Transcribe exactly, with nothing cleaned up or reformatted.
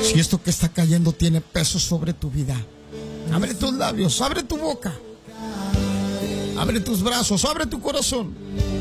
Si esto que está cayendo tiene peso sobre tu vida, abre tus labios, abre tu boca, abre tus brazos, abre tu corazón